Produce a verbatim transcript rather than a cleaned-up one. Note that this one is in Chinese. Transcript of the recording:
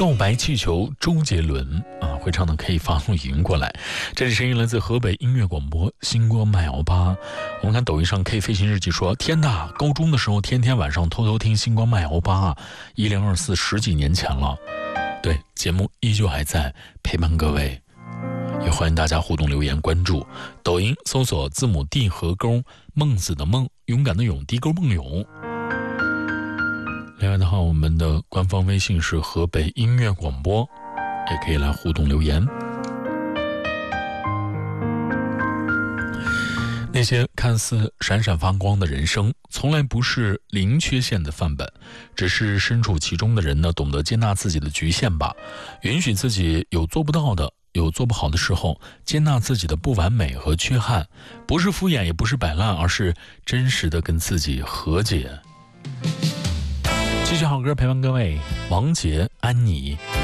告白气球周杰伦啊，会唱的可以发送语音过来。这里声音来自河北音乐广播星光麦奥巴。我们看抖音上 K 飞行日记说，天哪，高中的时候天天晚上偷偷听星光麦奥巴，一零二四十几年前了。对，节目依旧还在陪伴各位，也欢迎大家互动留言关注抖音，搜索字母 D 和勾孟子的孟，勇敢的勇，低勾孟勇。另外的话，我们的官方微信是河北音乐广播，也可以来互动留言。那些看似闪闪发光的人生，从来不是零缺陷的范本，只是身处其中的人呢，懂得接纳自己的局限吧，允许自己有做不到的，有做不好的时候，接纳自己的不完美和缺憾，不是敷衍，也不是摆烂，而是真实的跟自己和解。继续好歌陪伴各位，王杰安妮。